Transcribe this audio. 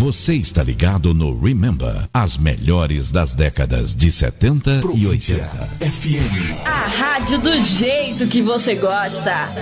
Você está ligado no Remember, as melhores das décadas de 70 e 80. FM. A rádio do jeito que você gosta.